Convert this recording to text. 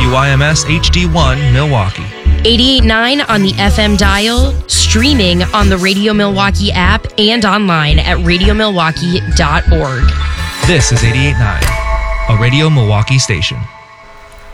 WYMS HD1 Milwaukee. 88.9 on the FM dial, streaming on the Radio Milwaukee app and online at radiomilwaukee.org. This is 88.9, a Radio Milwaukee station.